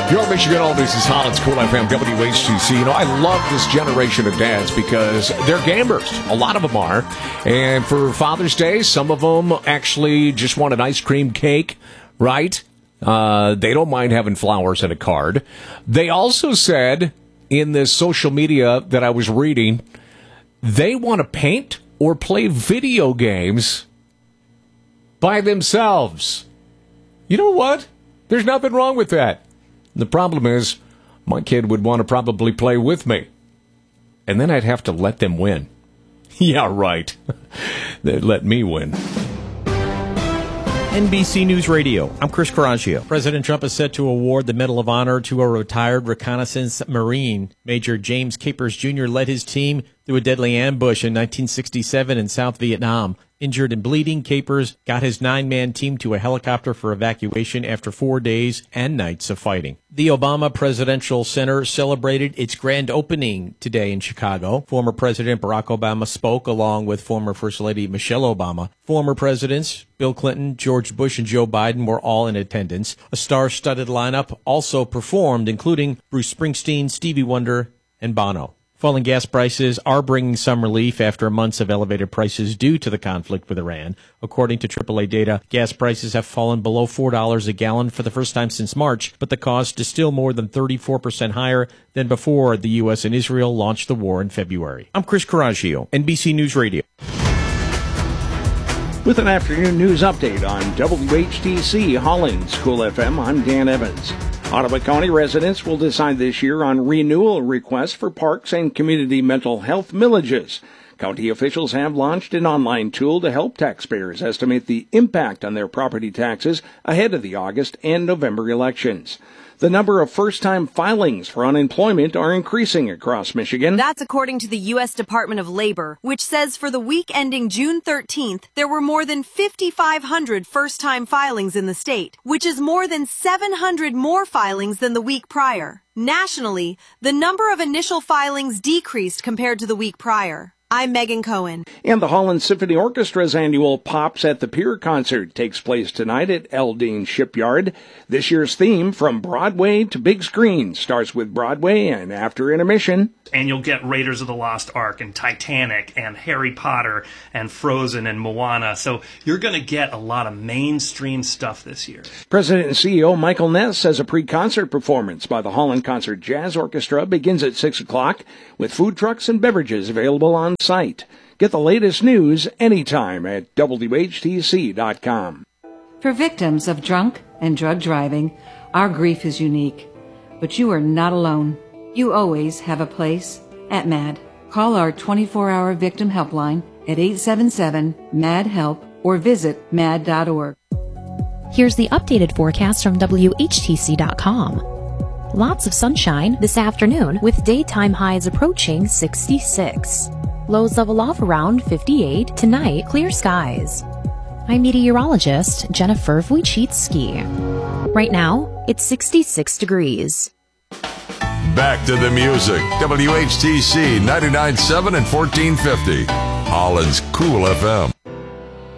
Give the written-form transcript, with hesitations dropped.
Your Michigan Oldies is Holland's Cool FM, WHTC. You know, I love this generation of dads because they're gamers. A lot of them are. And for Father's Day, some of them actually just want an ice cream cake, right? They don't mind having flowers and a card. They also said in this social media that I was reading, they want to paint or play video games by themselves. You know what? There's nothing wrong with that. The problem is, my kid would want to probably play with me. And then I'd have to let them win. Yeah, right. They'd let me win. NBC News Radio, I'm Chris Coraggio. President Trump is set to award the Medal of Honor to a retired reconnaissance Marine. Major James Capers Jr. led his team through a deadly ambush in 1967 in South Vietnam. Injured and bleeding, Capers got his 9-man team to a helicopter for evacuation after 4 days and nights of fighting. The Obama Presidential Center celebrated its grand opening today in Chicago. Former President Barack Obama spoke along with former First Lady Michelle Obama. Former presidents Bill Clinton, George Bush, and Joe Biden were all in attendance. A star-studded lineup also performed, including Bruce Springsteen, Stevie Wonder, and Bono. Falling gas prices are bringing some relief after months of elevated prices due to the conflict with Iran. According to AAA data, gas prices have fallen below $4 a gallon for the first time since March, but the cost is still more than 34% higher than before the U.S. and Israel launched the war in February. I'm Chris Coraggio, NBC News Radio. With an afternoon news update on WHTC Holland's Cool FM, I'm Dan Evans. Ottawa County residents will decide this year on renewal requests for parks and community mental health millages. County officials have launched an online tool to help taxpayers estimate the impact on their property taxes ahead of the August and November elections. The number of first-time filings for unemployment are increasing across Michigan. That's according to the U.S. Department of Labor, which says for the week ending June 13th, there were more than 5,500 first-time filings in the state, which is more than 700 more filings than the week prior. Nationally, the number of initial filings decreased compared to the week prior. I'm Megan Cohen. And the Holland Symphony Orchestra's annual Pops at the Pier concert takes place tonight at Eldine Shipyard. This year's theme, From Broadway to Big Screen, starts with Broadway and after intermission. And you'll get Raiders of the Lost Ark and Titanic and Harry Potter and Frozen and Moana. So you're going to get a lot of mainstream stuff this year. President and CEO Michael Ness says a pre-concert performance by the Holland Concert Jazz Orchestra begins at 6 o'clock with food trucks and beverages available on site. Get the latest news anytime at WHTC.com. For victims of drunk and drug driving, our grief is unique. But you are not alone. You always have a place at MAD. Call our 24-hour victim helpline at 877-MAD-HELP or visit mad.org. Here's the updated forecast from WHTC.com. Lots of sunshine this afternoon with daytime highs approaching 66. Lows level off around 58. Tonight, clear skies. I'm meteorologist Jennifer Wojcicki. Right now, it's 66 degrees. Back to the music. WHTC 99.7 and 1450. Holland's Cool FM.